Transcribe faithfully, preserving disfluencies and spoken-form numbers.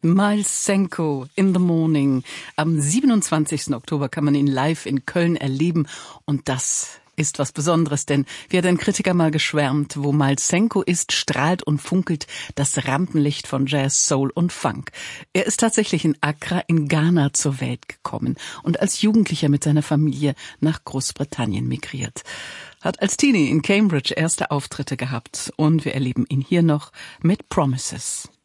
Miles Senko, In the Morning. Am siebenundzwanzigsten Oktober kann man ihn live in Köln erleben und das ist was Besonderes, denn wie hat ein Kritiker mal geschwärmt, wo Miles Senko ist, strahlt und funkelt das Rampenlicht von Jazz, Soul und Funk. Er ist tatsächlich in Accra in Ghana zur Welt gekommen und als Jugendlicher mit seiner Familie nach Großbritannien migriert. Hat als Teenie in Cambridge erste Auftritte gehabt und wir erleben ihn hier noch mit Promises.